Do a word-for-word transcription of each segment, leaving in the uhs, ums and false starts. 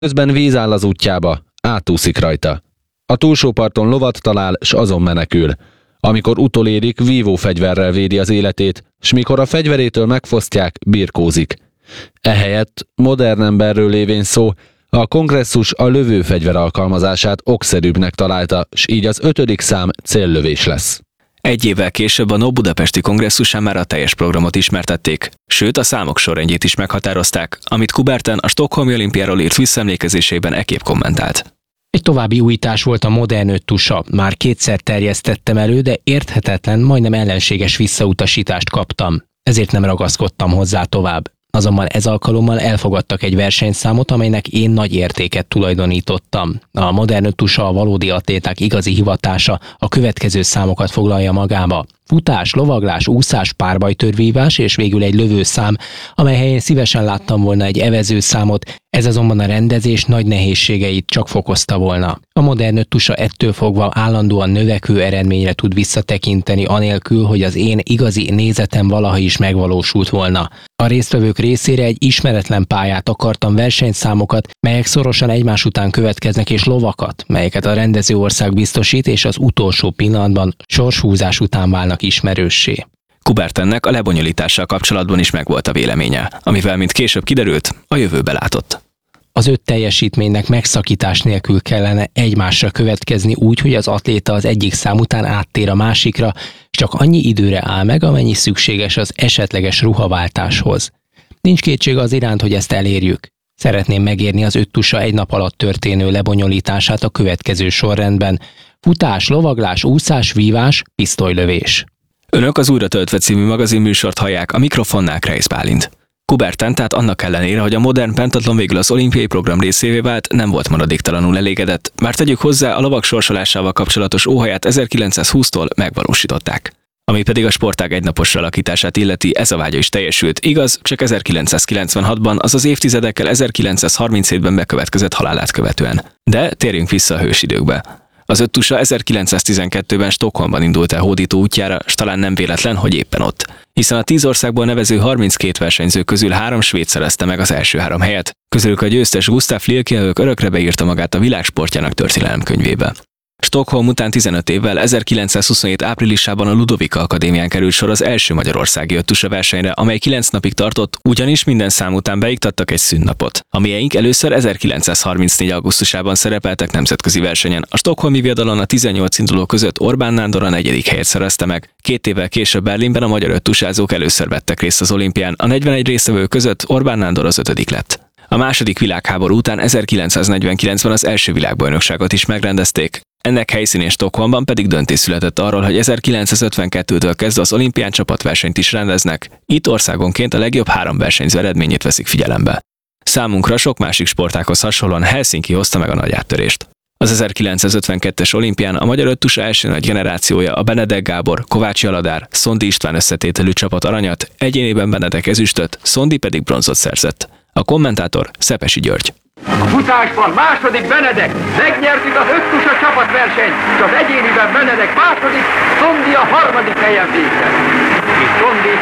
Közben víz áll az útjába, átúszik rajta. A túlsó parton lovat talál, s azon menekül. Amikor utolérik, vívó fegyverrel védi az életét, s mikor a fegyverétől megfosztják, birkózik. Ehelyett, modern emberről lévén szó, a kongresszus a lövőfegyver alkalmazását okszerűbbnek találta, s így az ötödik szám céllövés lesz. Egy évvel később a NO budapesti kongresszusán már a teljes programot ismertették, sőt a számok sorrendjét is meghatározták, amit Coubertin a Stockholmi olimpiáról írt visszaemlékezésében ekképp kommentált. Egy további újítás volt a modern öttusa. Már kétszer terjesztettem elő, de érthetetlen, majdnem ellenséges visszautasítást kaptam. Ezért nem ragaszkodtam hozzá tovább. Azonban ez alkalommal elfogadtak egy versenyszámot, amelynek én nagy értéket tulajdonítottam. A modern öttusa a valódi atléták igazi hivatása, a következő számokat foglalja magába. Futás, lovaglás, úszás, párbajtörvívás és végül egy lövőszám, amely helyén szívesen láttam volna egy evezőszámot, ez azonban a rendezés nagy nehézségeit csak fokozta volna. A modern öttusa ettől fogva állandóan növekvő eredményre tud visszatekinteni anélkül, hogy az én igazi nézetem valaha is megvalósult volna. A résztvevők részére egy ismeretlen pályát akartam, versenyszámokat, melyek szorosan egymás után következnek, és lovakat, melyeket a rendező ország biztosít, és az utolsó pillanatban sorshúzás után válnak ismerőssé. Coubertinnek a lebonyolítással kapcsolatban is megvolt a véleménye, amivel, mint később kiderült, a jövőbe látott. Az öt teljesítménynek megszakítás nélkül kellene egymásra következni úgy, hogy az atléta az egyik szám után áttér a másikra, és csak annyi időre áll meg, amennyi szükséges az esetleges ruhaváltáshoz. Nincs kétség az iránt, hogy ezt elérjük. Szeretném megérni az öttusa egy nap alatt történő lebonyolítását a következő sorrendben: futás, lovaglás, úszás, vívás, pisztolylövés. Önök az Újra töltve című magazinműsort hallják, a mikrofonnál Kreisz Bálint. Coubertin tehát annak ellenére, hogy a modern pentatlon végül az olimpiai program részévé vált, nem volt maradéktalanul elégedett, bár tegyük hozzá, a lovak sorsolásával kapcsolatos óhaját ezerkilencszázhúsztól megvalósították. Ami pedig a sportág egynaposra alakítását illeti, ez a vágya is teljesült, igaz, csak ezerkilencszázkilencvenhatban, azaz évtizedekkel ezerkilencszázharminchétben bekövetkezett halálát követően. De térjünk vissza a hősidőkbe. Az öttusa ezerkilencszáztizenkettőben Stockholmban indult el hódító útjára, s talán nem véletlen, hogy éppen ott. Hiszen a tíz országból nevező harminckét versenyző közül három svéd szerezte meg az első három helyet, közülük a győztes Gustav Flielkielők örökre beírta magát a világsportjának történelemkönyvébe. Stockholm után tizenöt évvel ezerkilencszázhuszonhét áprilisában a Ludovika Akadémián került sor az első magyarországi öttusa versenyre, amely kilenc napig tartott, ugyanis minden szám után beiktattak egy szünnapot. A mieink először ezerkilencszázharmincnégy augusztusában szerepeltek nemzetközi versenyen. A stockholmi viadalon a tizennyolc induló között Orbán Nándor a negyedik helyet szerezte meg. Két évvel később Berlinben a magyar öttusázók először vettek részt az olimpián. A negyvenegy résztvevő között Orbán Nándor az ötödik lett. A második világháború után ezerkilencszáznegyvenkilentben az első világbajnokságot is megrendezték. Ennek helyszínén Stockholmban pedig döntés született arról, hogy ezerkilencszázötvenkettőtől kezdve az olimpián csapatversenyt is rendeznek. Itt országonként a legjobb három versenyző eredményét veszik figyelembe. Számunkra sok másik sportághoz hasonlóan Helsinki hozta meg a nagy áttörést. Az ezerkilencszázötvenkettes olimpián a magyar öttusa első nagy generációja, a Benedek Gábor, Kovácsi Aladár, Szondi István összetételű csapat aranyat, egyénében Benedek ezüstöt, Szondi pedig bronzot szerzett. A kommentátor Szepesi György. A futásban második Benedek, megnyertük az öttusa csapatversenyt, és az egyéniben Benedek második, Szondi a harmadik helyen végzett. És Szondi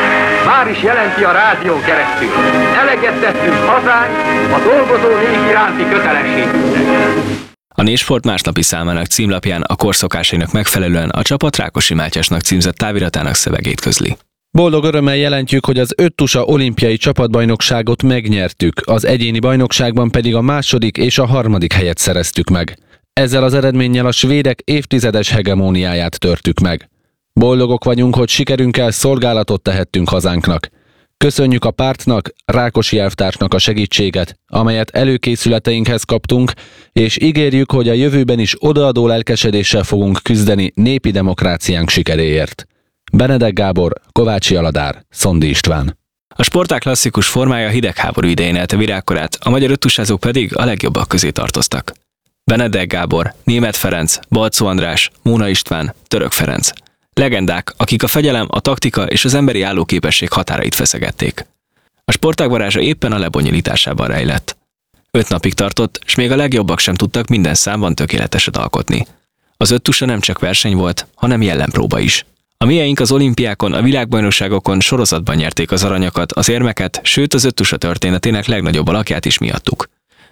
már is jelenti a rádió keresztül: eleget tettünk hazánk a dolgozó nép iránti kötelességünknek. A Népsport másnapi számának címlapján a korszokásainak megfelelően a csapat Rákosi Mátyásnak címzett táviratának szövegét közli. Boldog örömmel jelentjük, hogy az öttusa olimpiai csapatbajnokságot megnyertük, az egyéni bajnokságban pedig a második és a harmadik helyet szereztük meg. Ezzel az eredménnyel a svédek évtizedes hegemóniáját törtük meg. Boldogok vagyunk, hogy sikerünkkel szolgálatot tehettünk hazánknak. Köszönjük a pártnak, Rákosi elvtársnak a segítséget, amelyet előkészületeinkhez kaptunk, és ígérjük, hogy a jövőben is odaadó lelkesedéssel fogunk küzdeni népi demokráciánk sikeréért. Benedek Gábor, Kovácsi Aladár, Szondi István. A sportág klasszikus formája a hidegháború idején élte virágkorát, a magyar öttusázók pedig a legjobbak közé tartoztak. Benedek Gábor, Németh Ferenc, Balczó András, Móna István, Török Ferenc. Legendák, akik a fegyelem, a taktika és az emberi állóképesség határait feszegették. A sportág varázsa éppen a lebonyolításában rejlett. Öt napig tartott, s még a legjobbak sem tudtak minden számban tökéleteset alkotni. Az öttusa nem csak verseny volt, hanem jellempróba is. A mieink az olimpiákon, a világbajnokságokon sorozatban nyerték az aranyakat, az érmeket, sőt az öttusa történetének legnagyobb alakját is miattuk.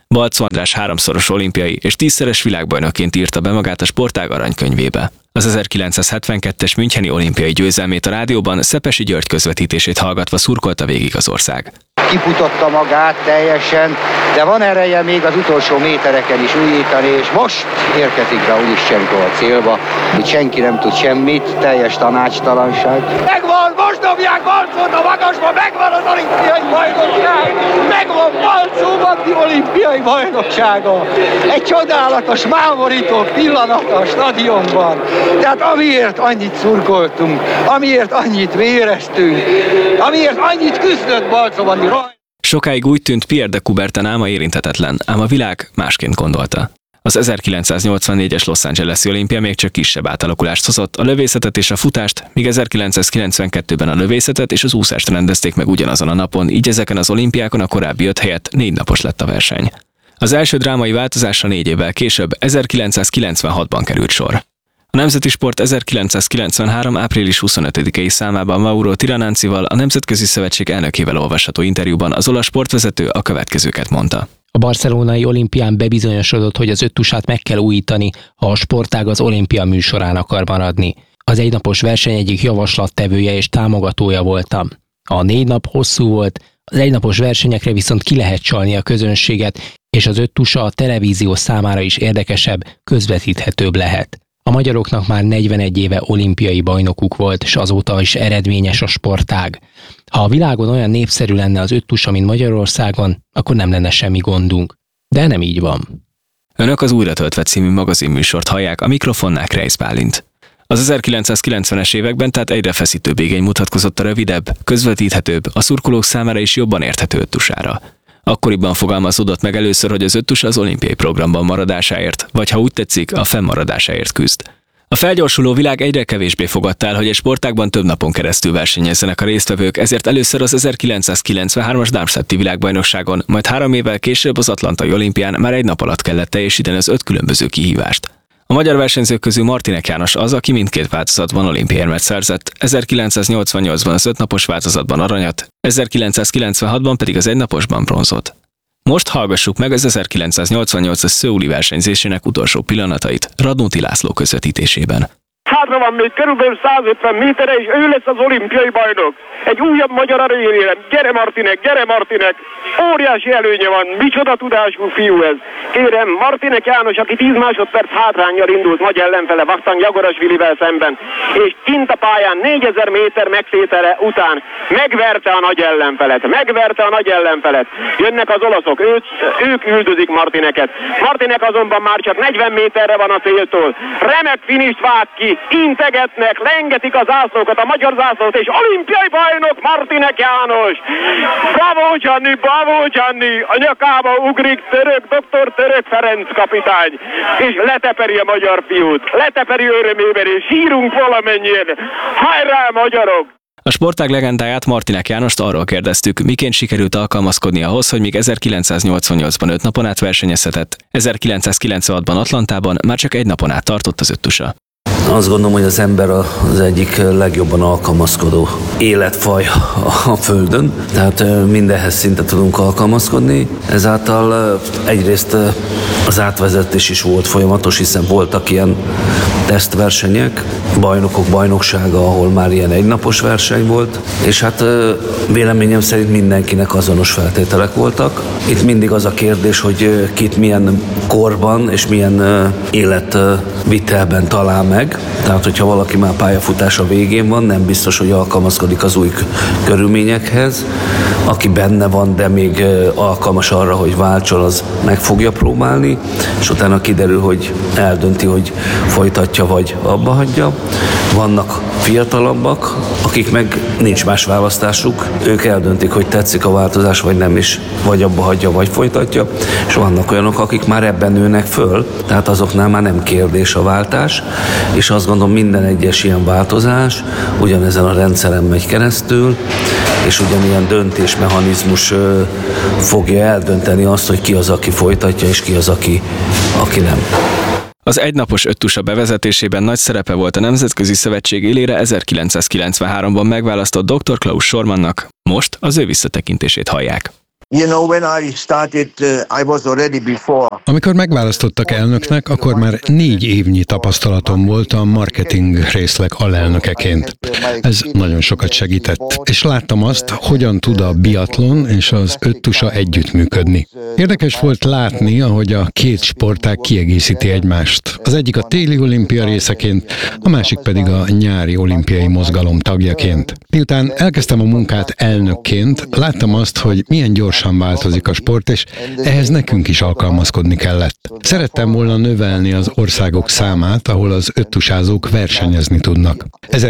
Balczó András háromszoros olimpiai és tízszeres világbajnokként írta be magát a sportág aranykönyvébe. Az ezerkilencszázhetvenkettes müncheni olimpiai győzelmét a rádióban Szepesi György közvetítését hallgatva szurkolta végig az ország. Kifutotta magát teljesen, de van ereje még az utolsó métereken is újítani, és most érkezik be Uliszcsenko a célba, hogy senki nem tud semmit, teljes tanácstalanság. Megvan, most dobják Balczót a magasba, megvan az olimpiai bajnokság! Megvan Balczó Matti olimpiai bajnoksága! Egy csodálatos, mámorító pillanat a stadionban. Tehát amiért annyit szurkoltunk, amiért annyit véreztünk, amiért annyit küzdött Balczó Matti. Sokáig úgy tűnt, Pierre de Coubertin álma érinthetetlen, ám a világ másként gondolta. Az ezerkilencszáznyolcvannégyes Los Angeles-i olimpia még csak kisebb átalakulást hozott, a lövészetet és a futást, míg ezerkilencszázkilencvenkettőben a lövészetet és az úszást rendezték meg ugyanazon a napon, így ezeken az olimpiákon a korábbi öt helyett négy napos lett a verseny. Az első drámai változásra négy évvel később, ezerkilencszázkilencvenhatban került sor. A Nemzeti Sport ezerkilencszázkilencvenhárom április huszonötödikei számában Mauro Tiranancival, a Nemzetközi Szövetség elnökével olvasható interjúban az olasz sportvezető a következőket mondta. A barcelonai olimpián bebizonyosodott, hogy az öttusát meg kell újítani, ha a sportág az olimpia műsorán akar maradni. Az egynapos verseny egyik javaslattevője és támogatója voltam. A négy nap hosszú volt, az egynapos versenyekre viszont ki lehet csalni a közönséget, és az öttusa a televízió számára is érdekesebb, közvetíthetőbb lehet. A magyaroknak már negyvenegy éve olimpiai bajnokuk volt, és azóta is eredményes a sportág. Ha a világon olyan népszerű lenne az öttusa, mint Magyarországon, akkor nem lenne semmi gondunk. De nem így van. Önök az Újra töltve című magazinműsort hallják, a mikrofonnál Kreisz Bálint. Az ezerkilencszázkilencvenes években tehát egyre feszítőbb igény mutatkozott a rövidebb, közvetíthetőbb, a szurkolók számára is jobban érthető öttusára. Akkoriban fogalmazódott meg először, hogy az öttusa az olimpiai programban maradásáért, vagy ha úgy tetszik, a fennmaradásáért küzd. A felgyorsuló világ egyre kevésbé fogadta el, hogy egy sportágban több napon keresztül versenyezzenek a résztvevők, ezért először az ezerkilencszázkilencvenhármas Darmstadti világbajnokságon, majd három évvel később az atlantai olimpián már egy nap alatt kellett teljesíteni az öt különböző kihívást. A magyar versenyzők közül Martinek János az, aki mindkét változatban olimpiai érmet szerzett, ezerkilencszáznyolcvannyolcban az ötnapos változatban aranyat, ezerkilencszázkilencvenhatban pedig az egynaposban bronzot. Most hallgassuk meg az ezerkilencszáznyolcvannyolcas szöuli versenyzésének utolsó pillanatait Radnóti László közvetítésében. Hátra van még körülbelül százötven méterre, és ő lesz az olimpiai bajnok. Egy újabb magyar aranyérem. Gyere Martinek, gyere Martinek! Óriási előnye van, micsoda tudású fiú ez. Kérem, Martinek János, aki tíz másodperc hátránnyal indult nagy ellenfele Vakhtang Jagorasvilivel szemben, és kint a pályán négyezer méter megtétele után megverte a nagy ellenfelet, megverte a nagy ellenfelet. Jönnek az olaszok, őt, ők üldözik Martineket. Martinek azonban már csak negyven méterre van a céltól. Remek finist vág ki, integetnek, lengetik a zászlókat, a magyar zászlót, és olimpiai bajnok Martinek János! Bravo Gianni, bravo Gianni! A nyakába ugrik török, doktor Török Ferenc kapitány, és leteperi a magyar fiút, leteperi örömében, és sírunk valamennyien. Hajrá magyarok! A sportág legendáját, Martinek Jánost arról kérdeztük, miként sikerült alkalmazkodni ahhoz, hogy míg ezerkilencszáznyolcvannyolcban öt napon át versenyezhetett, ezerkilencszázkilencvenhatban Atlantában már csak egy napon át tartott az öttusa. Azt gondolom, hogy az ember az egyik legjobban alkalmazkodó életfaj a Földön, tehát mindenhez szinte tudunk alkalmazkodni. Ezáltal egyrészt az átvezetés is volt folyamatos, hiszen voltak ilyen tesztversenyek, bajnokok bajnoksága, ahol már ilyen egynapos verseny volt, és hát véleményem szerint mindenkinek azonos feltételek voltak. Itt mindig az a kérdés, hogy kit milyen korban és milyen életvitelben talál meg. Tehát, hogyha valaki már pályafutása végén van, nem biztos, hogy alkalmazkodik az új körülményekhez. Aki benne van, de még alkalmas arra, hogy váltson, az meg fogja próbálni, és utána kiderül, hogy eldönti, hogy folytatja vagy abba hagyja. Vannak fiatalabbak, akik meg nincs más választásuk, ők eldöntik, hogy tetszik a változás, vagy nem is, vagy abba hagyja, vagy folytatja, és vannak olyanok, akik már ebben nőnek föl, tehát azoknál már nem kérdés a váltás, és azt gondolom, minden egyes ilyen változás ugyanezen a rendszeren megy keresztül, és ugyanilyen döntésmechanizmus fogja eldönteni azt, hogy ki az, aki folytatja, és ki az, aki, aki nem. Az egynapos öttusa bevezetésében nagy szerepe volt a Nemzetközi Szövetség élére ezerkilencszázkilencvenháromban megválasztott doktor Klaus Schormannnak, most az ő visszatekintését hallják. You know, when I started, uh, I was already before. Amikor megválasztottak elnöknek, akkor már négy évnyi tapasztalatom volt a marketing részleg alelnökeként. Ez nagyon sokat segített, és láttam azt, hogyan tud a biatlon és az öttusa együttműködni. Érdekes volt látni, ahogy a két sportág kiegészíti egymást. Az egyik a téli olimpia részeként, a másik pedig a nyári olimpiai mozgalom tagjaként. Miután elkezdtem a munkát elnökként, láttam azt, hogy milyen gyorsan változik a sport, és ehhez nekünk is alkalmazkodni kellett. Szerettem volna növelni az országok számát, ahol az öttusázók versenyezni tudnak.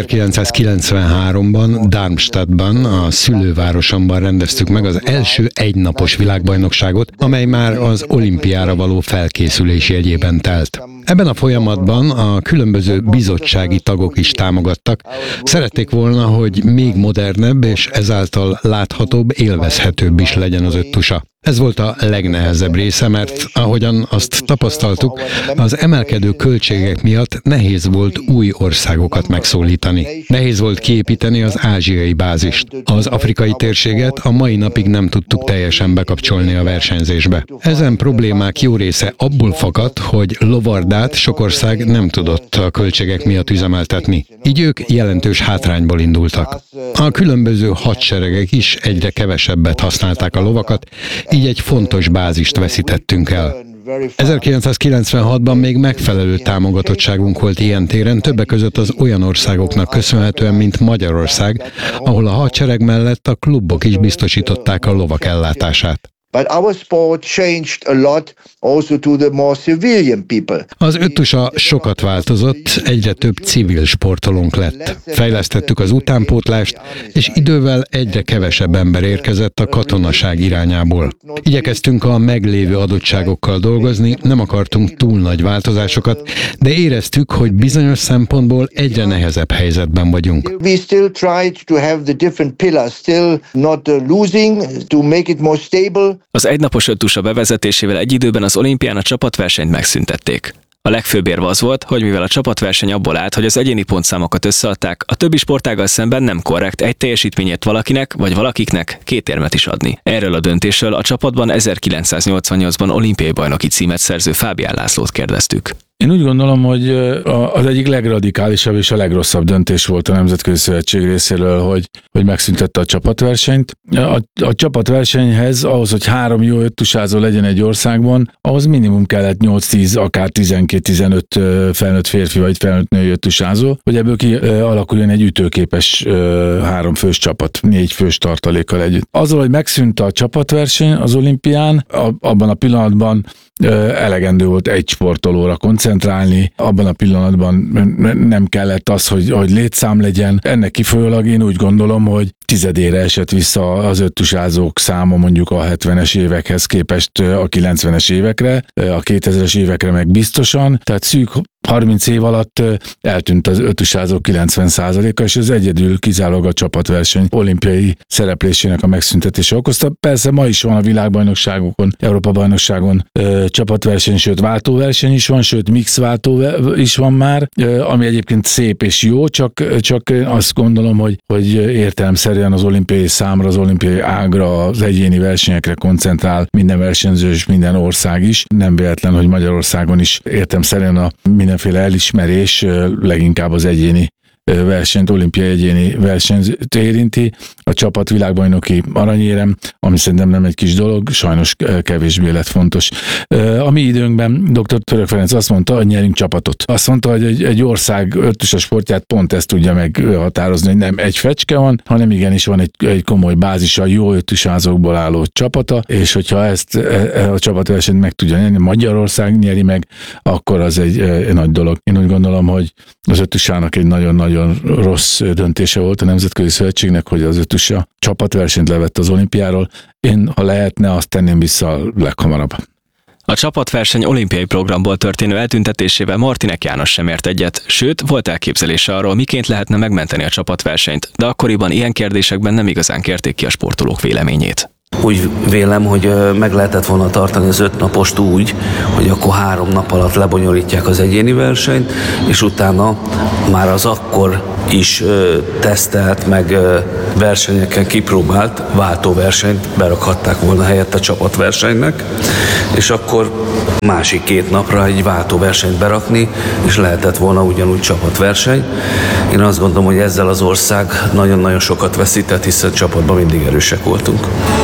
ezerkilencszázkilencvenháromban Darmstadtban, a szülővárosomban rendeztük meg az első egynapos világbajnokságot, amely már az olimpiára való felkészülés jegyében telt. Ebben a folyamatban a különböző bizottsági tagok is támogattak. Szerették volna, hogy még modernebb és ezáltal láthatóbb, élvezhetőbb is legyen az öttusa. Ez volt a legnehezebb része, mert ahogyan azt tapasztaltuk, az emelkedő költségek miatt nehéz volt új országokat megszólítani. Nehéz volt kiépíteni az ázsiai bázist. Az afrikai térséget a mai napig nem tudtuk teljesen bekapcsolni a versenyzésbe. Ezen problémák jó része abból fakadt, hogy lovardát sok ország nem tudott a költségek miatt üzemeltetni. Így ők jelentős hátrányból indultak. A különböző hadseregek is egyre kevesebbet használták a lovakat, így egy fontos bázist veszítettünk el. ezerkilencszázkilencvenhatban még megfelelő támogatottságunk volt ilyen téren, többek között az olyan országoknak köszönhetően, mint Magyarország, ahol a hadsereg mellett a klubok is biztosították a lovak ellátását. But our sport changed a lot also to the more civilian people. Az öttusa sokat változott, egyre több civil sportolónk lett. Fejlesztettük az utánpótlást, és idővel egyre kevesebb ember érkezett a katonaság irányából. Igyekeztünk a meglévő adottságokkal dolgozni, nem akartunk túl nagy változásokat, de éreztük, hogy bizonyos szempontból egyre nehezebb helyzetben vagyunk. We still tried to have the different pillars still not uh, losing to make it more stable. Az egynapos öttusa bevezetésével egy időben az olimpián a csapatversenyt megszüntették. A legfőbb érv az volt, hogy mivel a csapatverseny abból állt, hogy az egyéni pontszámokat összeadták, a többi sportággal szemben nem korrekt egy teljesítményért valakinek vagy valakiknek két érmet is adni. Erről a döntésről a csapatban ezerkilencszáznyolcvannyolcban olimpiai bajnoki címet szerző Fábián Lászlót kérdeztük. Én úgy gondolom, hogy az egyik legradikálisabb és a legrosszabb döntés volt a Nemzetközi Szövetség részéről, hogy, hogy megszüntette a csapatversenyt. A, a csapatversenyhez, ahhoz, hogy három jó öttusázó legyen egy országban, ahhoz minimum kellett nyolc-tíz, akár tizenkét-tizenöt felnőtt férfi vagy felnőtt női öttusázó, hogy ebből ki alakuljon egy ütőképes három fős csapat, négy fős tartalékkal együtt. Azzal, hogy megszűnt a csapatverseny az olimpián, abban a pillanatban elegendő volt egy sportolóra koncentrálni, abban a pillanatban nem kellett az, hogy, hogy létszám legyen. Ennek kifolyólag én úgy gondolom, hogy tizedére esett vissza az öttusázók száma mondjuk a hetvenes évekhez képest a kilencvenes évekre, a kétezres évekre meg biztosan, tehát szűk harminc év alatt eltűnt az öttusázók kilencven százaléka, és ez egyedül kizárólag a csapatverseny olimpiai szereplésének a megszüntetése okozta. Persze ma is van a világbajnokságokon, Európa-bajnokságon ö, csapatverseny, sőt váltóverseny is van, sőt mix váltó is van már, ö, ami egyébként szép és jó, csak, csak azt gondolom, hogy, hogy értelemszerűen az olimpiai számra, az olimpiai ágra, az egyéni versenyekre koncentrál minden versenyző és minden ország is. Nem véletlen, hogy Magyarországon is értelemszerűen a mindenféle elismerés leginkább az egyéni versenyt, olimpiai egyéni versenyt érinti. A csapat világbajnoki aranyérem, ami szerintem nem egy kis dolog, sajnos kevésbé lett fontos. A mi időnkben dr. Török Ferenc azt mondta, hogy nyerünk csapatot. Azt mondta, hogy egy, egy ország öttusa sportját pont ezt tudja meghatározni, hogy nem egy fecske van, hanem igenis van egy, egy komoly bázisa, jó öttusázókból álló csapata, és hogyha ezt a csapatversenyt meg tudja nyerni, Magyarország nyeri meg, akkor az egy, egy nagy dolog. Én úgy gondolom, hogy az öttusának egy nagyon-nagyon rossz döntése volt a Nemzetközi Szövetségnek, hogy az öttusa csapatversenyt levett az olimpiáról. Én, ha lehetne, azt tenném vissza leghamarabb. A csapatverseny olimpiai programból történő eltüntetésével Martinek János sem ért egyet, sőt, volt elképzelése arról, miként lehetne megmenteni a csapatversenyt, de akkoriban ilyen kérdésekben nem igazán kérték ki a sportolók véleményét. Úgy vélem, hogy meg lehetett volna tartani az öt napost úgy, hogy akkor három nap alatt lebonyolítják az egyéni versenyt, és utána már az akkor is ö, tesztelt, meg ö, versenyeken kipróbált váltóversenyt berakhatták volna helyett a csapatversenynek, és akkor másik két napra egy váltóversenyt berakni, és lehetett volna ugyanúgy csapatverseny. Én azt gondolom, hogy ezzel az ország nagyon-nagyon sokat veszített, hiszen csapatban mindig erősek voltunk.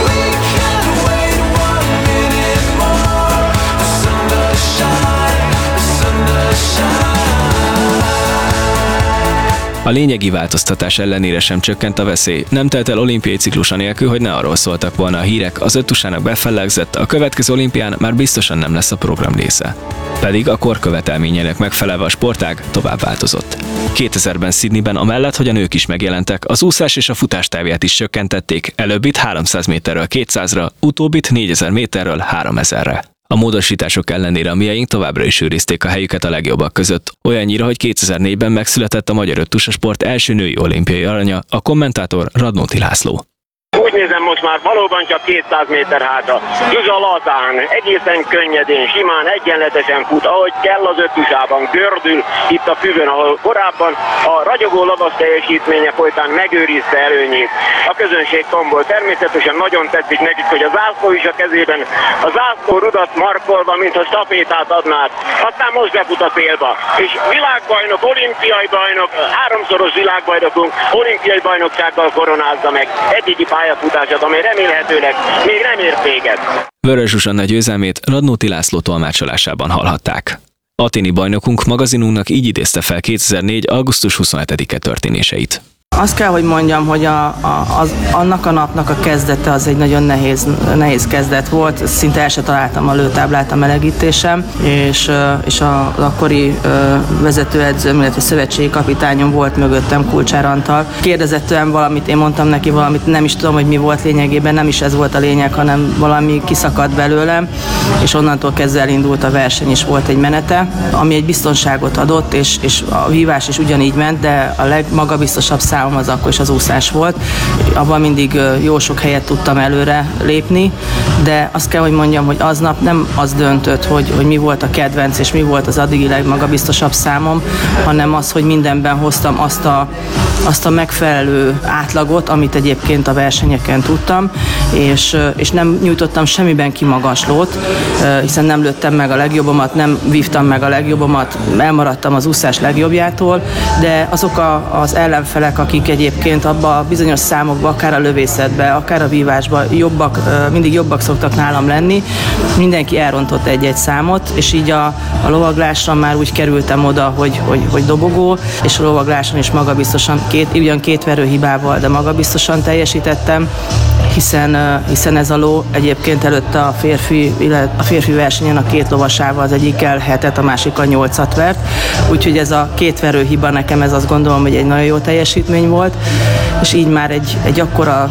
A lényegi változtatás ellenére sem csökkent a veszély. Nem telt el olimpiai ciklusa nélkül, hogy ne arról szóltak volna a hírek, az öttusának befellegzett, a következő olimpián már biztosan nem lesz a program része. Pedig a kor követelményének megfelelve a sportág tovább változott. kétezerben Sydneyben amellett, hogy a nők is megjelentek, az úszás és a futás távját is csökkentették, előbbit háromszáz méterről kétszázra, utóbbit négyezer méterről háromezerre. A módosítások ellenére a miaink továbbra is őrizték a helyüket a legjobbak között, olyannyira, hogy kétezer-négyben megszületett a magyar öttusasport első női olimpiai aranya, a kommentátor Radnóti László. Úgy nézem, most már valóban csak kétszáz méter hátra. Zsuzsa lazán, egészen könnyedén, simán, egyenletesen fut, ahogy kell az öttusában, gördül itt a füvön, ahol korábban a ragyogó lovas teljesítménye folytán megőrizte előnyét. A közönség tombol. Természetesen nagyon tetszik nekik, hogy a zászló is a kezében, a zászló rudat markolva, mintha stafétát adnák. Aztán most befut a célba. És világbajnok, olimpiai bajnok, háromszoros világbajnokunk olimpiai bajnoksággal koronázza meg egyégi pályafutását, amely remélhetőleg még nem ért véget. Vörös Zsuzsanna győzelmét Radnóti László tolmácsolásában hallhatták. Aténi bajnokunk magazinunknak így idézte fel kétezer-négy. augusztus huszonhetedike történéseit. Azt kell, hogy mondjam, hogy a, a, az, annak a napnak a kezdete az egy nagyon nehéz, nehéz kezdet volt. Szinte el se találtam a lőtáblát a melegítésem, és, és a, az akkori vezetőedzőm, illetve szövetségi kapitányom volt mögöttem, Kulcsár Antal. Kérdezett tőlem valamit, én mondtam neki valamit, nem is tudom, hogy mi volt lényegében, nem is ez volt a lényeg, hanem valami kiszakadt belőlem, és onnantól kezdve elindult a verseny, és volt egy menete, ami egy biztonságot adott, és, és a vívás is ugyanígy ment, de a legmagabiztosabb számom az akkor is az úszás volt. Abban mindig jó sok helyet tudtam előre lépni, de azt kell, hogy mondjam, hogy aznap nem az döntött, hogy, hogy mi volt a kedvenc, és mi volt az addigi legmagabiztosabb számom, hanem az, hogy mindenben hoztam azt a, azt a megfelelő átlagot, amit egyébként a versenyeken tudtam, és, és nem nyújtottam semmiben kimagaslót, hiszen nem lőttem meg a legjobbomat, nem vívtam meg a legjobbomat, elmaradtam az úszás legjobbjától, de azok a, az ellenfelek, akik egyébként abban a bizonyos számokban, akár a lövészetben, akár a vívásban jobbak, mindig jobbak szoktak nálam lenni, mindenki elrontott egy-egy számot, és így a, a lovaglásra már úgy kerültem oda, hogy, hogy, hogy dobogó, és a lovagláson is magabiztosan, két, ugyan két verőhibával, de magabiztosan teljesítettem, hiszen, hiszen ez a ló egyébként előtte a férfi, a férfi versenyen a két lovasával az egyikkel hetet, a másikkal nyolcat vert, úgyhogy ez a két verőhiba nekem, ez azt gondolom, hogy egy nagyon jó teljesítmény volt, és így már egy, egy akkora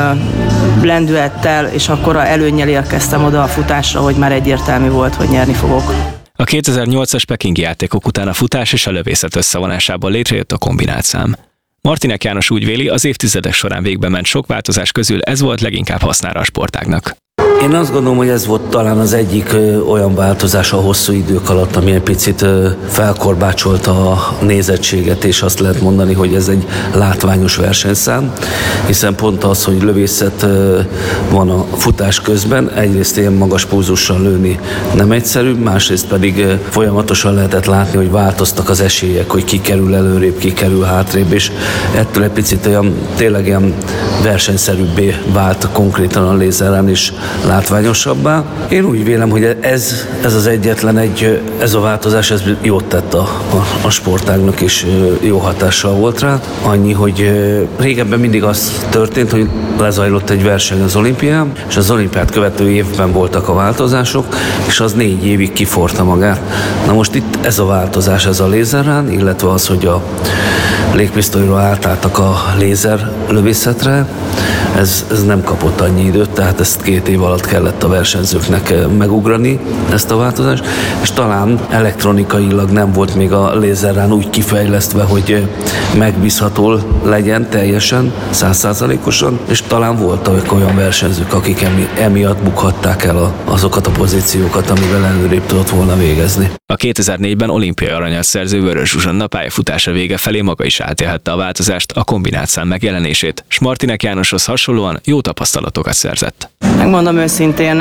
uh, lendülettel és akkora előnnyel érkeztem oda a futásra, hogy már egyértelmű volt, hogy nyerni fogok. A kétezer-nyolcas pekingi játékok után a futás és a lövészet összevonásából létrejött a kombinált szám. Martinek János úgy véli, az évtizedek során végbe ment sok változás közül ez volt leginkább hasznára a sportágnak. Én azt gondolom, hogy ez volt talán az egyik ö, olyan változás a hosszú idők alatt, ami egy picit ö, felkorbácsolta a nézettséget, és azt lehet mondani, hogy ez egy látványos versenyszám, hiszen pont az, hogy lövészet ö, van a futás közben, egyrészt ilyen magas pulzussal lőni nem egyszerű, másrészt pedig ö, folyamatosan lehetett látni, hogy változtak az esélyek, hogy ki kerül előrébb, ki kerül hátrébb, és ettől egy picit olyan, tényleg ilyen versenyszerűbbé vált konkrétan a lézeren is látványosabbá. Én úgy vélem, hogy ez, ez az egyetlen egy, ez a változás, ez jót tett a, a, a sportágnak, és jó hatással volt rá. Annyi, hogy régebben mindig az történt, hogy lezajlott egy verseny az olimpián, és az olimpiát követő évben voltak a változások, és az négy évig kiforta magát. Na most itt ez a változás, ez a lézerrán, illetve az, hogy a légpisztolyról átálltak a lézer lövészetre. Ez, ez nem kapott annyi időt, tehát ezt két év alatt kellett a versenyzőknek megugrani, ezt a változást, és talán elektronikailag nem volt még a lézerrán úgy kifejlesztve, hogy megbízható legyen teljesen, száz százalékosan, és talán voltak olyan versenyzők, akik emi, emiatt bukhatták el a, azokat a pozíciókat, amivel előrébb tudott volna végezni. A kétezer-négyben olimpiai aranyat szerző Vörös Zsuzsanna pályafutása vége felé maga is átélhette a változást, a kombinált szám megjelenését, s Martinek Jánoshoz hasonlóan jó tapasztalatokat szerzett. Megmondom őszintén,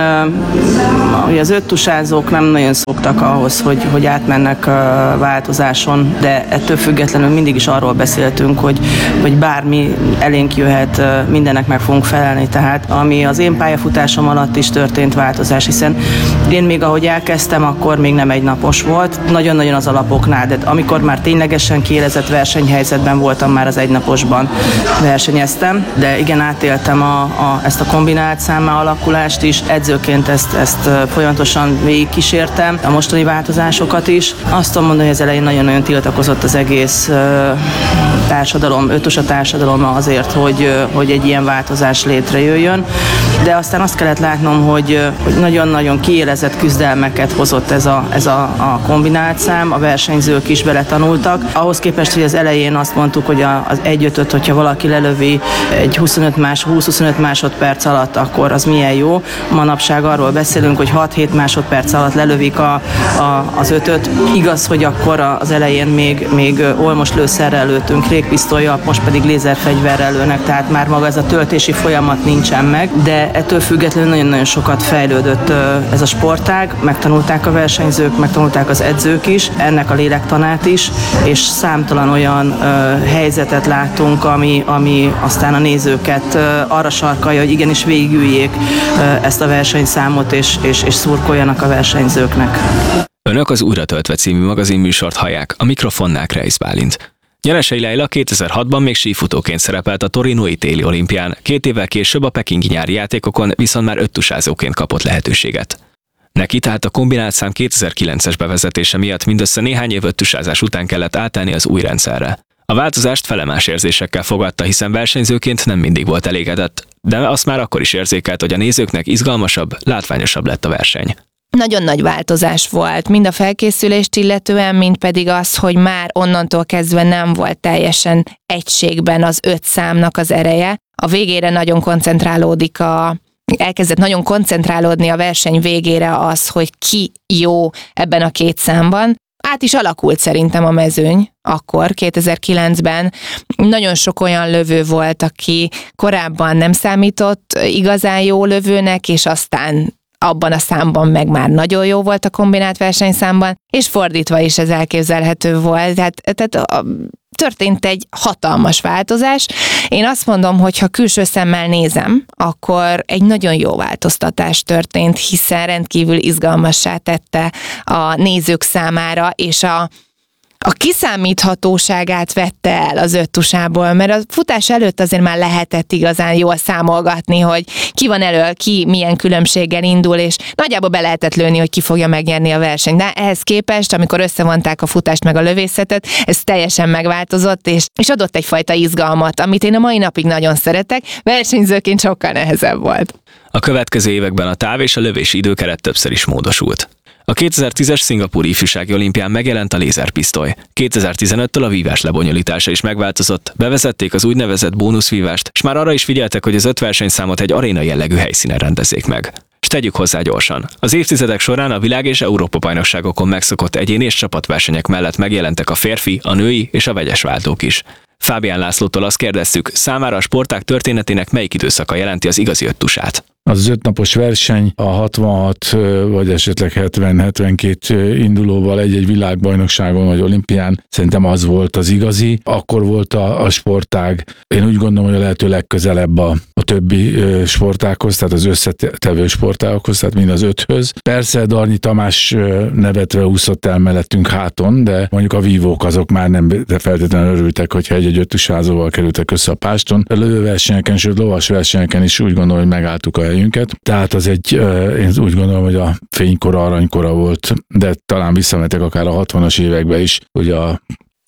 hogy az öttusázók nem nagyon szoktak ahhoz, hogy, hogy átmennek változáson, de ettől függetlenül mindig is arról beszéltünk, hogy, hogy bármi elénk jöhet, mindennek meg fogunk felelni. Tehát ami az én pályafutásom alatt is történt változás, hiszen én még ahogy elkezdtem, akkor még nem egy napos volt, nagyon-nagyon az alapoknál, de amikor már ténylegesen kiélezett versenyhelyzetben voltam, már az egynaposban versenyeztem, de igen, átéltem a, a, ezt a kombinált számmá alakulást is, edzőként ezt, ezt folyamatosan végigkísértem, a mostani változásokat is. Azt tudom mondani, hogy az elején nagyon-nagyon tiltakozott az egész uh, társadalom, ötös a társadalom azért, hogy, hogy egy ilyen változás létrejöjjön, de aztán azt kellett látnom, hogy, hogy nagyon-nagyon kiélezett küzdelmeket hozott ez a, ez a, a kombinált szám, a versenyzők is beletanultak. Ahhoz képest, hogy az elején azt mondtuk, hogy az egy-ötöt, hogyha valaki lelövi egy huszonöt más, húsz-huszonöt másodperc alatt, akkor az milyen jó. Manapság arról beszélünk, hogy hat-hét másodperc alatt lelövik a, a, az ötöt. Igaz, hogy akkor az elején még, még olmos lőszerrel lőttünk, légpisztollyal, most pedig lézerfegyverrel lőnek, tehát már maga ez a töltési folyamat nincsen meg, de ettől függetlenül nagyon-nagyon sokat fejlődött ez a sportág, megtanulták a versenyzők, megtanulták az edzők is, ennek a lélektanát is, és számtalan olyan uh, helyzetet láttunk, ami, ami aztán a nézőket uh, arra sarkalja, hogy igenis végigüljék uh, ezt a versenyszámot, és, és, és szurkoljanak a versenyzőknek. Önök az Újra töltve című magazinműsort hallják, a mikrofonnál Kreisz Bálint. Nyeresei Leila kétezer-hatban még sífutóként szerepelt a torinói téli olimpián, két évvel később a pekingi nyári játékokon viszont már öttusázóként kapott lehetőséget. Neki tehát a kombinált szám kétezer-kilences bevezetése miatt mindössze néhány év öttusázás után kellett átállni az új rendszerre. A változást felemás érzésekkel fogadta, hiszen versenyzőként nem mindig volt elégedett, de azt már akkor is érzékelt, hogy a nézőknek izgalmasabb, látványosabb lett a verseny. Nagyon nagy változás volt, mind a felkészülést illetően, mind pedig az, hogy már onnantól kezdve nem volt teljesen egységben az öt számnak az ereje. A végére nagyon koncentrálódik a elkezdett nagyon koncentrálódni a verseny végére az, hogy ki jó ebben a két számban. Át is alakult szerintem a mezőny akkor, kétezer-kilencben. Nagyon sok olyan lövő volt, aki korábban nem számított igazán jó lövőnek, és aztán abban a számban meg már nagyon jó volt a kombinált versenyszámban, és fordítva is ez elképzelhető volt. Tehát, tehát a, történt egy hatalmas változás. Én azt mondom, hogy ha külső szemmel nézem, akkor egy nagyon jó változtatás történt, hiszen rendkívül izgalmassá tette a nézők számára, és a a kiszámíthatóságát vette el az öttusából, mert a futás előtt azért már lehetett igazán jól számolgatni, hogy ki van elől, ki milyen különbséggel indul, és nagyjából be lehetett lőni, hogy ki fogja megnyerni a versenyt. De ehhez képest, amikor összevonták a futást meg a lövészetet, ez teljesen megváltozott, és, és adott egyfajta izgalmat, amit én a mai napig nagyon szeretek, versenyzőként sokkal nehezebb volt. A következő években a táv és a lövési időkeret többször is módosult. A kétezer-tízes szingapúri ifjúsági olimpián megjelent a lézerpisztoly. kétezer-tizenöttől a vívás lebonyolítása is megváltozott, bevezették az úgynevezett bónuszvívást, és már arra is figyeltek, hogy az öt versenyszámot egy aréna jellegű helyszínen rendezzék meg. És tegyük hozzá gyorsan. Az évtizedek során a világ és Európa bajnokságokon megszokott egyéni és csapatversenyek mellett megjelentek a férfi, a női és a vegyes váltók is. Fábián Lászlótól azt kérdeztük, számára a sportág történetének melyik időszaka jelenti az igazi öttusát. Az ötnapos verseny a hatvanhat vagy esetleg hetven-hetvenkét indulóval egy-egy világbajnokságon vagy olimpián szerintem az volt az igazi. Akkor volt a, a sportág, én úgy gondolom, hogy a lehető legközelebb a, a többi sportághoz, tehát az összetevő sportágokhoz, tehát mind az öthöz. Persze Darnyi Tamás nevetve úszott el mellettünk háton, de mondjuk a vívók azok már nem feltétlenül örültek, hogyha egy-egy öttusázóval kerültek össze a páston. A lövőversenyeken, sőt lovas versenyeken is úgy gondolom, hogy megálltuk a helyünket. Tehát az egy, én úgy gondolom, hogy a fénykora, aranykora volt, de talán visszametek akár a hatvanas évekbe is, hogy a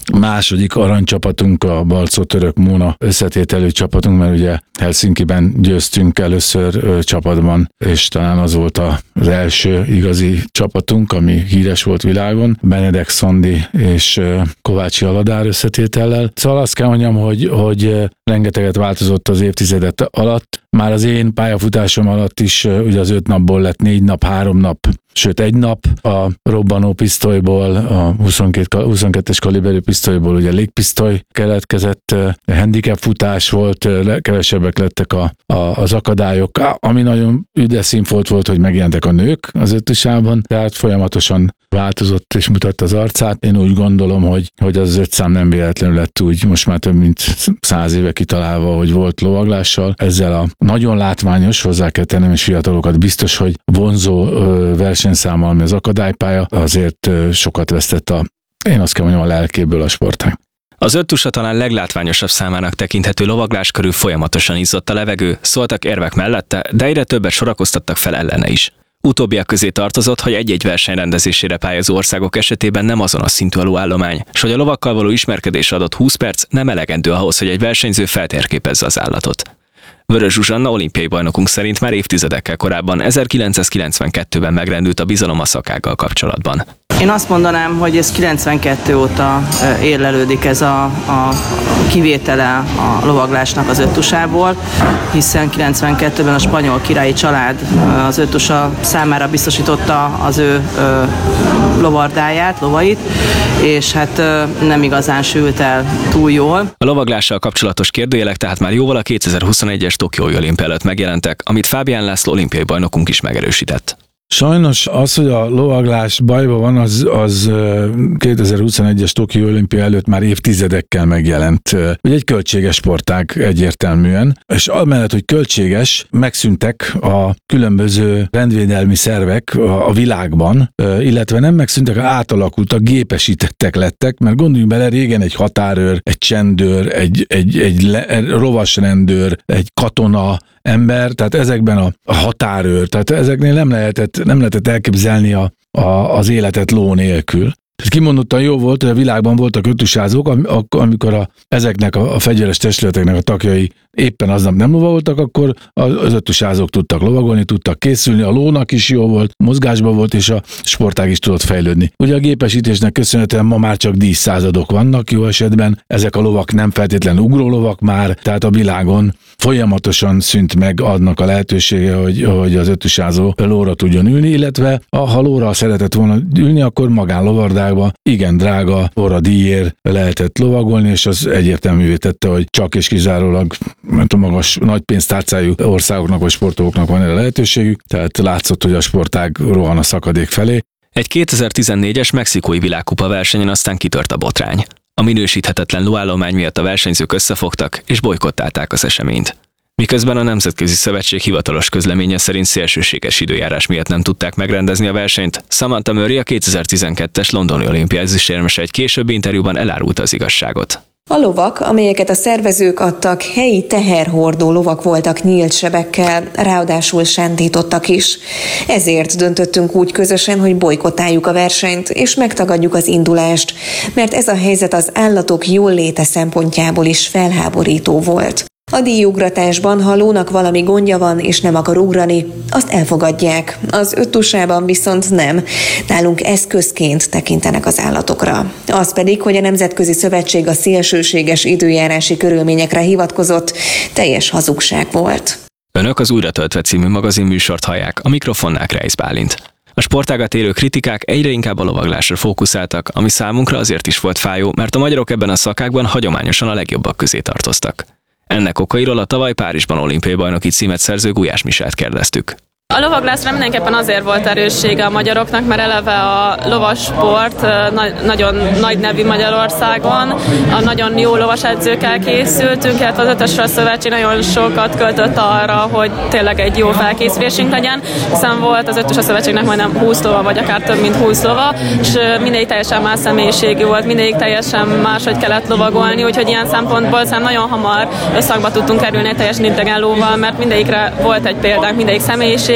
második aranycsapatunk, a Balcó-Török Móna összetételű csapatunk, mert ugye Helsinkiben győztünk először ö, csapatban, és talán az volt az első igazi csapatunk, ami híres volt világon, Benedek Szondi és ö, Kovácsi Aladár összetétellel. Szóval azt kell mondjam, hogy, hogy ö, rengeteget változott az évtizedet alatt. Már az én pályafutásom alatt is ö, ugye az öt napból lett négy nap, három nap, sőt egy nap, a robbanó pisztolyból, a huszonkettes kaliberű pisztolyból ugye légpisztoly keletkezett, handicap futás volt, kevesebbek lettek a, a, az akadályok, ami nagyon üdes színfolt volt, hogy megjelentek a nők az öttusában, tehát folyamatosan változott és mutatta az arcát. Én úgy gondolom, hogy, hogy az öt szám nem véletlenül lett úgy, most már több mint száz éve kitalálva, hogy volt lovaglással. Ezzel a nagyon látványos, hozzá kell tennem, és fiatalokat biztos, hogy vonzó versenyszámmal, ami az akadálypálya, azért sokat vesztett a, én azt kell mondjam, a lelkéből a sportág. Az öttusa talán leglátványosabb számának tekinthető lovaglás körül folyamatosan izzott a levegő, szóltak érvek mellette, de egyre többet sorakoztattak fel ellene is. Utóbbiak közé tartozott, hogy egy-egy verseny rendezésére pályázó országok esetében nem azonos szintű a lóállomány, s hogy a lovakkal való ismerkedésre adott húsz perc nem elegendő ahhoz, hogy egy versenyző feltérképezze az állatot. Vörös Zsuzsanna olimpiai bajnokunk szerint már évtizedekkel korábban, ezerkilencszázkilencvenkettőben megrendült a bizalom a szakággal kapcsolatban. Én azt mondanám, hogy ez kilencvenkettő óta érlelődik ez a, a kivétele a lovaglásnak az öttusából, hiszen kilencvenkettőben a spanyol királyi család az öttusa számára biztosította az ő ö, lovardáját, lovait, és hát ö, nem igazán sült el túl jól. A lovaglással kapcsolatos kérdőjelek tehát már jóval a kétezer-huszonegyes Tokiói olimpia előtt megjelentek, amit Fábián László olimpiai bajnokunk is megerősített. Sajnos az, hogy a lovaglás bajban van, az, az kétezer-huszonegyes Tokió olimpia előtt már évtizedekkel megjelent. Ugye egy költséges sportág egyértelműen, és amellett, hogy költséges, megszűntek a különböző rendvédelmi szervek a, a világban, illetve nem megszűntek, átalakultak, gépesítettek lettek, mert gondoljunk bele, régen egy határőr, egy csendőr, egy, egy, egy le, rovasrendőr, egy katona, ember, tehát ezekben a, a határőr, tehát ezeknél nem lehetett, nem lehetett elképzelni a, a, az életet ló nélkül. Tehát kimondottan jó volt, hogy a világban voltak öttusázók, amikor a, ezeknek a, a fegyveres testületeknek a tagjai éppen aznap nem lovagoltak, akkor az öttusázók tudtak lovagolni, tudtak készülni, a lónak is jó volt, mozgásban volt, és a sportág is tudott fejlődni. Ugye a gépesítésnek köszönhetően ma már csak díszszázadok vannak jó esetben, ezek a lovak nem feltétlenül ugrólovak már, tehát a világon folyamatosan szűnt meg adnak a lehetősége, hogy, hogy az öttusázó lóra tudjon ülni, illetve ha lóra szeretett volna ülni, akkor magánlovardákba igen drága óra díjért lehetett lovagolni, és az egyértelművé tette, hogy csak és kizárólag mert a magas nagy pénztárcájú országoknak vagy sportolóknak van erre lehetőségük, tehát látszott, hogy a sportág rohan a szakadék felé. Egy kétezer-tizennégyes mexikói világkupa versenyen aztán kitört a botrány. A minősíthetetlen lóállomány miatt a versenyzők összefogtak és bojkottálták az eseményt. Miközben a Nemzetközi Szövetség hivatalos közleménye szerint szélsőséges időjárás miatt nem tudták megrendezni a versenyt, Samantha Murray, a kétezer-tizenkettes londoni olimpia ezüstérmese egy későbbi interjúban elárulta az igazságot. A lovak, amelyeket a szervezők adtak, helyi teherhordó lovak voltak nyílt sebekkel, ráadásul sántítottak is. Ezért döntöttünk úgy közösen, hogy bojkottáljuk a versenyt, és megtagadjuk az indulást, mert ez a helyzet az állatok jóléte szempontjából is felháborító volt. A díjugratásban, ha lónak valami gondja van, és nem akar ugrani, azt elfogadják. Az öttusában viszont nem. Nálunk eszközként tekintenek az állatokra. Az pedig, hogy a Nemzetközi Szövetség a szélsőséges időjárási körülményekre hivatkozott, teljes hazugság volt. Önök az Újra töltve című magazin műsort hallják, a mikrofonnál Kreisz Bálint. A sportágat érő kritikák egyre inkább a lovaglásra fókuszáltak, ami számunkra azért is volt fájó, mert a magyarok ebben a szakágban hagyományosan a legjobbak közé tartoztak. Ennek okairól a tavaly Párizsban olimpiai bajnoki címet szerző Gulyás Miselt kérdeztük. A lovaglásra mindenképpen azért volt erőssége a magyaroknak, mert eleve a lovassport na- nagyon nagy nevű Magyarországon, a nagyon jó lovasedzőkkel készültünk, illetve az Ötösre Szövetség nagyon sokat költött arra, hogy tényleg egy jó felkészülésünk legyen, hiszen volt az Ötösre Szövetségnek majdnem húsz lova, vagy akár több mint húsz lova, és mindegyik teljesen más személyiségű volt, mindegyik teljesen máshogy kellett lovagolni, úgyhogy ilyen szempontból szerintem nagyon hamar összhangba tudtunk kerülni egy teljesen idegen lóval, mert mindegyikre volt egy példánk, mindegyik személyiség,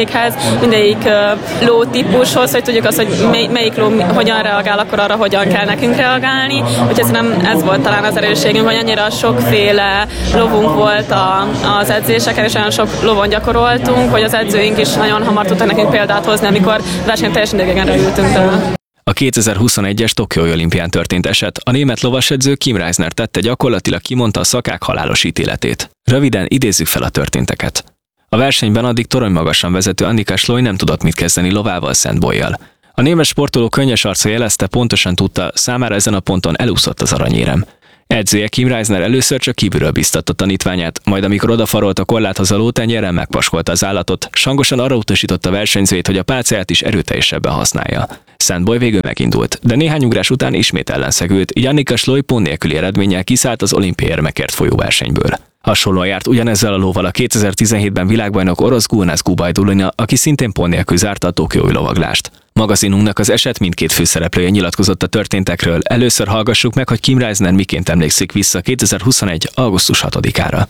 minőséghez, mindegyik ló típushoz, hogy tudjuk azt, hogy mely, melyik ló hogyan reagál, akkor arra hogyan kell nekünk reagálni. Úgyhogy szerintem ez volt talán az erősségünk, hogy annyira sokféle lovunk volt a, az edzéseken, és olyan sok lovon gyakoroltunk, hogy az edzőink is nagyon hamar tudtak nekünk példát hozni, amikor versenyen teljesen idegenre ültünk be. A kétezer-huszonegyes Tokiói olimpián történt eset. A német lovasedző Kim Reisner tette, gyakorlatilag kimondta a szakák halálos ítéletét. Röviden idézzük fel a történteket. A versenyben addig toronymagasan vezető Annika Schloy nem tudott mit kezdeni lovával, Szent-Bolyjal. A német sportoló könnyes arca jelezte, pontosan tudta, számára ezen a ponton elúszott az aranyérem. Edzője Kim Reisner először csak kívülről biztatta tanítványát, majd amikor odafarolt a korláthoz a lótenyérrel, megpaskolta az állatot, s hangosan arra utasította a versenyzőjét, hogy a pálcáját is erőteljesebben használja. Szent-Boly végül megindult, de néhány ugrás után ismét ellenszegült, így Annika Schloy pont nélküli eredménnyel kiszállt az olimpiai érmekért folyó versenyből. Hasonlóan járt ugyanezzel a lóval a kétezer-tizenhétben világbajnok orosz Gulnaz Gubajdulina, aki szintén pont nélkül zárta a tokiói lovaglást. Magazinunknak az eset mindkét főszereplője nyilatkozott a történtekről. Először hallgassuk meg, hogy Kim Reisner miként emlékszik vissza kétezer-huszonegy. augusztus hatodikára.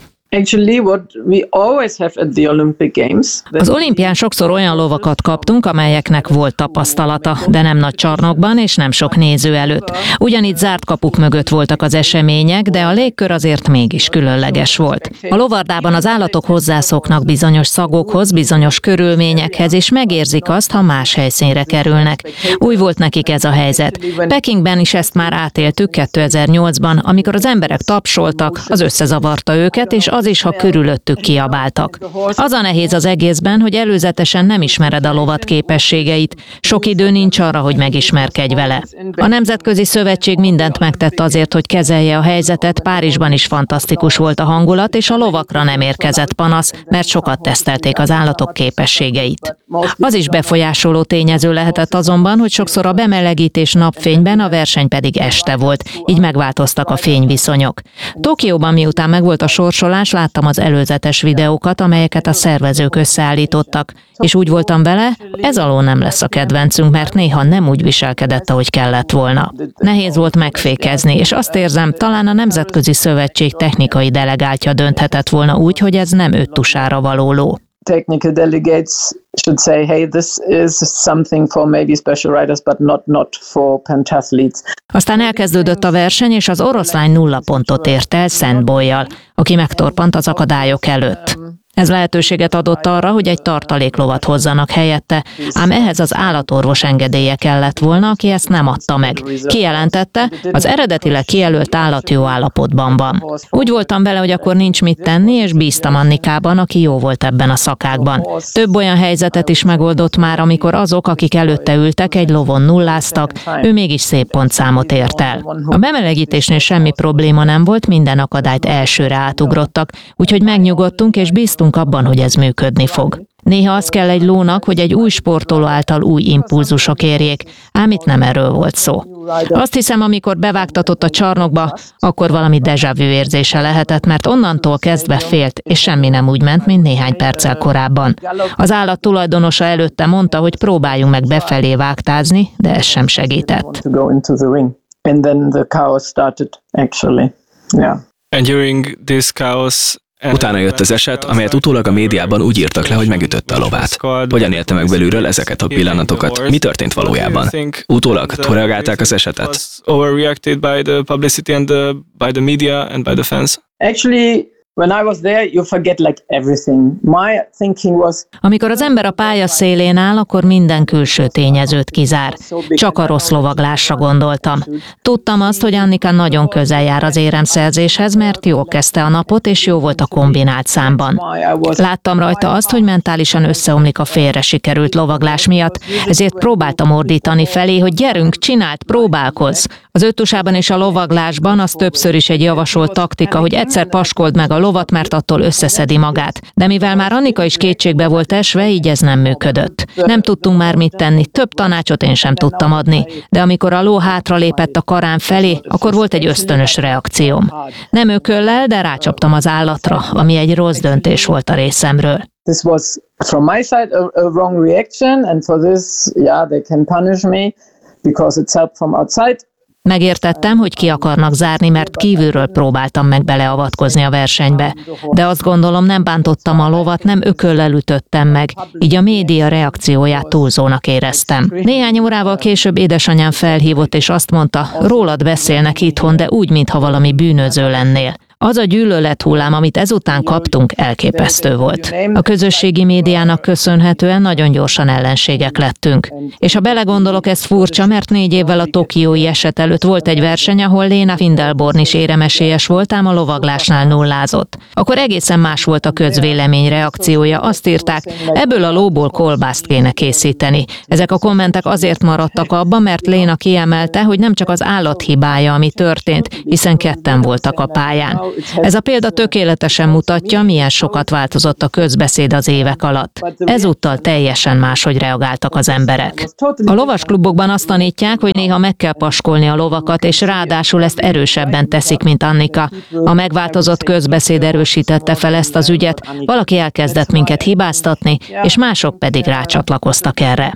Az olimpián sokszor olyan lovakat kaptunk, amelyeknek volt tapasztalata, de nem nagy csarnokban és nem sok néző előtt. Ugyanígy zárt kapuk mögött voltak az események, de a légkör azért mégis különleges volt. A lovardában az állatok hozzászoknak bizonyos szagokhoz, bizonyos körülményekhez, és megérzik azt, ha más helyszínre kerülnek. Új volt nekik ez a helyzet. Pekingben is ezt már átéltük kétezer-nyolcban, amikor az emberek tapsoltak, az összezavarta őket, és az is, ha körülöttük kiabáltak. Az a nehéz az egészben, hogy előzetesen nem ismered a lovat képességeit, sok idő nincs arra, hogy megismerkedj vele. A Nemzetközi Szövetség mindent megtett azért, hogy kezelje a helyzetet, Párizsban is fantasztikus volt a hangulat, és a lovakra nem érkezett panasz, mert sokat tesztelték az állatok képességeit. Az is befolyásoló tényező lehetett azonban, hogy sokszor a bemelegítés napfényben, a verseny pedig este volt, így megváltoztak a fényviszonyok. Tokióban miután megvolt a sorsolás, láttam az előzetes videókat, amelyeket a szervezők összeállítottak, és úgy voltam vele, ez a ló nem lesz a kedvencünk, mert néha nem úgy viselkedett, ahogy kellett volna. Nehéz volt megfékezni, és azt érzem, talán a Nemzetközi Szövetség technikai delegáltja dönthetett volna úgy, hogy ez nem öt tusára való ló. Technical delegates should say, hey, this is something for maybe special riders, but not, not for pentathletes. Aztán elkezdődött a verseny, és az oroszlány nulla pontot ért el Szent-Bolyjal, aki megtorpant az akadályok előtt. Ez lehetőséget adott arra, hogy egy tartaléklovat hozzanak helyette, ám ehhez az állatorvos engedélye kellett volna, aki ezt nem adta meg. Kijelentette, az eredetileg kijelölt állat jó állapotban van. Úgy voltam vele, hogy akkor nincs mit tenni, és bíztam Annikában, aki jó volt ebben a szakákban. Több olyan helyzetet is megoldott már, amikor azok, akik előtte ültek, egy lovon nulláztak, ő mégis szép pontszámot ért el. A bemelegítésnél semmi probléma nem volt, minden akadályt elsőre átugrottak, úgyhogy megnyugodtunk és bíztunk abban, hogy ez működni fog. Néha az kell egy lónak, hogy egy új sportoló által új impulzusok érjék, ám itt nem erről volt szó. Azt hiszem, amikor bevágtatott a csarnokba, akkor valami déjà vu érzése lehetett, mert onnantól kezdve félt, és semmi nem úgy ment, mint néhány perccel korábban. Az állat tulajdonosa előtte mondta, hogy próbáljunk meg befelé vágtázni, de ez sem segített. And during this chaos, utána jött az eset, amelyet utólag a médiában úgy írtak le, hogy megütötte a lovát. Hogyan élte meg belülről ezeket a pillanatokat? Mi történt valójában? Utólag túlreagálták az esetet? Actually, when I was there, you forget like everything. My thinking was... Amikor az ember a pálya szélén áll, akkor minden külső tényezőt kizár. Csak a rossz lovaglásra gondoltam. Tudtam azt, hogy Annika nagyon közel jár az éremszerzéshez, mert jól kezdte a napot, és jó volt a kombinált számban. Láttam rajta azt, hogy mentálisan összeomlik a félre sikerült lovaglás miatt, ezért próbáltam ordítani felé, hogy gyerünk, csináld, próbálkozz. Az öttusában és a lovaglásban az többször is egy javasolt taktika, hogy egyszer paskold meg a lovat, mert attól összeszedi magát. De mivel már Annika is kétségbe volt esve, így ez nem működött. Nem tudtunk már mit tenni, több tanácsot én sem tudtam adni, de amikor a ló hátralépett a karám felé, akkor volt egy ösztönös reakcióm. Nem ököllel, de rácsaptam az állatra, ami egy rossz döntés volt a részemről. This was from my side a, a wrong reaction, and for this, yeah, they can punish me because it's help from outside. Megértettem, hogy ki akarnak zárni, mert kívülről próbáltam meg beleavatkozni a versenybe. De azt gondolom, nem bántottam a lovat, nem ököllel ütöttem meg, így a média reakcióját túlzónak éreztem. Néhány órával később édesanyám felhívott, és azt mondta, rólad beszélnek itthon, de úgy, mintha valami bűnöző lennél. Az a gyűlölet hullám, amit ezután kaptunk, elképesztő volt. A közösségi médiának köszönhetően nagyon gyorsan ellenségek lettünk. És ha belegondolok, ez furcsa, mert négy évvel a tokiói eset előtt volt egy verseny, ahol Lena Findelborn is éremesélyes volt, ám a lovaglásnál nullázott. Akkor egészen más volt a közvélemény reakciója. Azt írták, ebből a lóból kolbászt kéne készíteni. Ezek a kommentek azért maradtak abban, mert Lena kiemelte, hogy nem csak az állat hibája, ami történt, hiszen ketten voltak a pályán. Ez a példa tökéletesen mutatja, milyen sokat változott a közbeszéd az évek alatt. Ezúttal teljesen máshogy reagáltak az emberek. A lovasklubokban azt tanítják, hogy néha meg kell paskolni a lovakat, és ráadásul ezt erősebben teszik, mint Annika. A megváltozott közbeszéd erősítette fel ezt az ügyet, valaki elkezdett minket hibáztatni, és mások pedig rácsatlakoztak erre.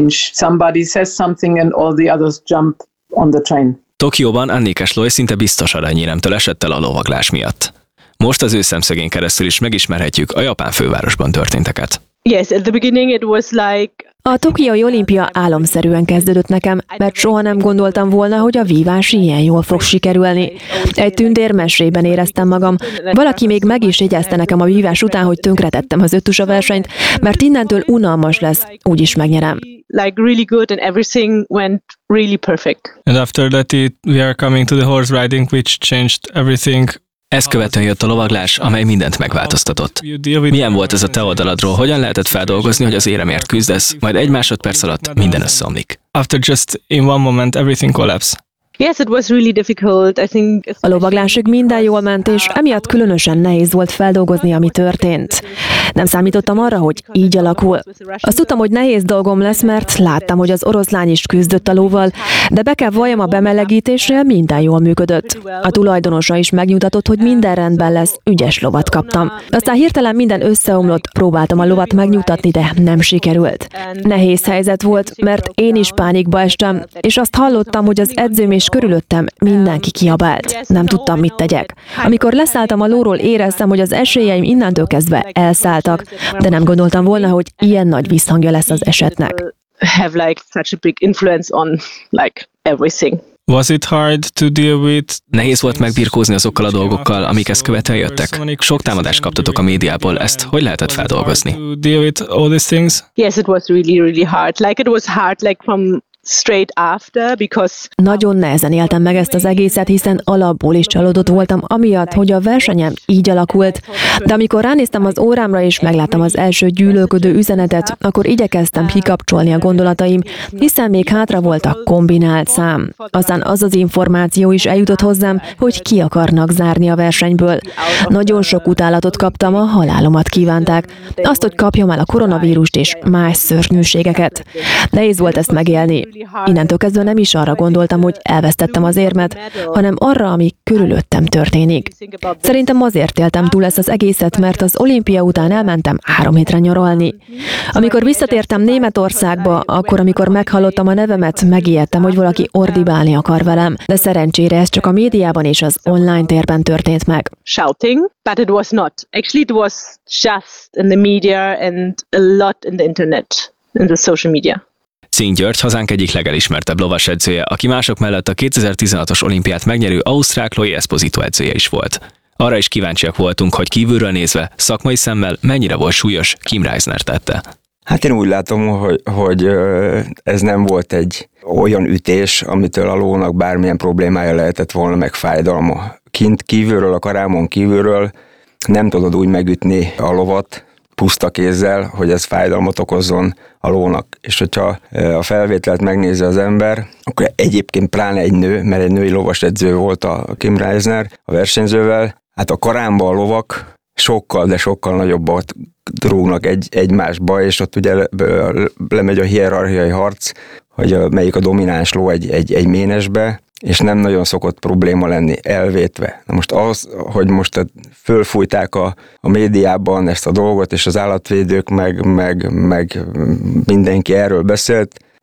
Tokióban Annika Sloy szinte biztos aranyéremtől esett el a lovaglás miatt. Most az ő szemszögén keresztül is megismerhetjük a japán fővárosban történteket. Yes, at the beginning it was like A tokiói olimpia álomszerűen kezdődött nekem, mert soha nem gondoltam volna, hogy a vívás ilyen jól fog sikerülni. Egy tündér mesében éreztem magam. Valaki még meg is jegyezte nekem a vívás után, hogy tönkretettem az öttusa versenyt, mert innentől unalmas lesz, úgyis megnyerem. Like really good and everything went really perfect. And after that it, we are coming to the horse riding, which changed everything. Ezt követően jött a lovaglás, amely mindent megváltoztatott. Milyen volt ez a te oldaladról? Hogyan lehetett feldolgozni, hogy az éremért küzdesz, majd egy másodperc alatt minden összeomlik? After just in one moment everything collapsed. Yes, it was really difficult. I think A lovaglásig minden jól ment, és emiatt különösen nehéz volt feldolgozni, ami történt. Nem számítottam arra, hogy így alakul. Azt tudtam, hogy nehéz dolgom lesz, mert láttam, hogy az oroszlány is küzdött a lóval, de be kell valljam, a bemelegítésnél minden jól működött. A tulajdonosa is megnyugtatott, hogy minden rendben lesz, ügyes lovat kaptam. Aztán hirtelen minden összeomlott, próbáltam a lovat megnyugtatni, de nem sikerült. Nehéz helyzet volt, mert én is pánikba estem, és azt hallottam, hogy az edzőm és körülöttem mindenki kiabált. Nem tudtam, mit tegyek. Amikor leszálltam a lóról, éreztem, hogy az esélyeim innentől kezdve elszálltak, de nem gondoltam volna, hogy ilyen nagy visszhangja lesz az esetnek. have like such a big influence on like everything. Was it hard to deal with? Nehéz volt megbirkózni azokkal a dolgokkal, amik ezt követően jöttek. Sok támadást kaptatok a médiából, ezt hogy lehetett feldolgozni? To deal with all these things? Yes, it was really, really hard. Like it was hard like from straight after, because Nagyon nehezen éltem meg ezt az egészet, hiszen alapból is csalódott voltam, amiatt, hogy a versenyem így alakult. De amikor ránéztem az órámra és megláttam az első gyűlölködő üzenetet, akkor igyekeztem kikapcsolni a gondolataim, hiszen még hátra volt a kombinált szám. Aztán az az információ is eljutott hozzám, hogy ki akarnak zárni a versenyből. Nagyon sok utálatot kaptam, a halálomat kívánták. Azt, hogy kapjam el a koronavírust és más szörnyűségeket. Nehéz volt ezt megélni. Innentől kezdve nem is arra gondoltam, hogy elvesztettem az érmet, hanem arra, ami körülöttem történik. Szerintem azért éltem túl ezt az egészet, mert az olimpia után elmentem három hétre nyaralni. Amikor visszatértem Németországba, akkor, amikor meghallottam a nevemet, megijedtem, hogy valaki ordibálni akar velem, de szerencsére ez csak a médiában és az online térben történt meg. shouting, but it was not. Actually, it was just in the media and a lot in the internet, in the social media. Szín György, hazánk egyik legelismertebb lovasedzője, aki mások mellett a kétezer-tizenhatos olimpiát megnyerő ausztrál Chloe Esposito edzője is volt. Arra is kíváncsiak voltunk, hogy kívülről nézve, szakmai szemmel mennyire volt súlyos Kim Reisner tette. Hát én úgy látom, hogy, hogy ez nem volt egy olyan ütés, amitől a lónak bármilyen problémája lehetett volna, meg fájdalma. Kint kívülről, a karámon kívülről nem tudod úgy megütni a lovat puszta kézzel, hogy ez fájdalmat okozzon a lónak. És hogyha a felvételt megnézi az ember, akkor egyébként pláne egy nő, mert egy női lovasedző volt a Kim Reisner a versenyzővel, hát a karámba a lovak sokkal, de sokkal nagyobbat rúgnak egy, egymásba, és ott ugye lemegy a hierarchiai harc, hogy a, melyik a domináns ló egy, egy, egy ménesbe, és nem nagyon szokott probléma lenni elvétve. Na most az, hogy most fölfújták a, a médiában ezt a dolgot, és az állatvédők meg, meg, meg mindenki erről beszélt,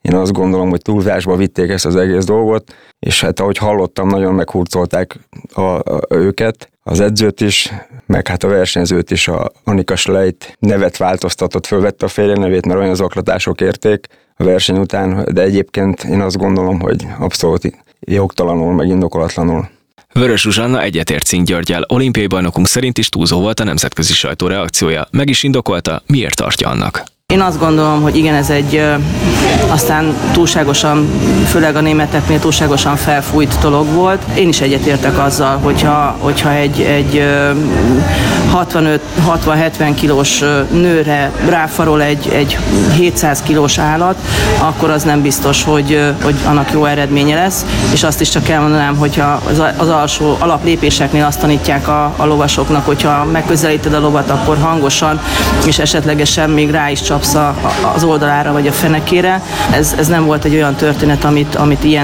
Én azt gondolom, hogy túlzásba vitték ezt az egész dolgot, és hát ahogy hallottam, nagyon meghurcolták a, a, őket, az edzőt is, meg hát a versenyzőt is, a Annika Schleit nevet változtatott, fölvette a férje nevét, mert olyan zaklatások érték a verseny után, de egyébként én azt gondolom, hogy abszolút jogtalanul, meg indokolatlanul. Vörös Zsuzsanna egyetért Cink Györggyel, olimpiai bajnokunk szerint is túlzó volt a nemzetközi sajtó reakciója, meg is indokolta, miért tartja annak. Én azt gondolom, hogy igen, ez egy ö, aztán túlságosan, főleg a németeknél túlságosan felfújt dolog volt. Én is egyetértek azzal, hogyha, hogyha egy, egy hatvanöt hatvan-hetven kilós nőre ráfarol egy, egy hétszáz kilós állat, akkor az nem biztos, hogy, hogy annak jó eredménye lesz. És azt is csak elmondanám, hogyha az alsó alaplépéseknél azt tanítják a, a lovasoknak, hogyha megközelíted a lovat, akkor hangosan, és esetlegesen még rá is csapsz az oldalára vagy a fenekére. Ez, ez nem volt egy olyan történet, amit, amit ilyen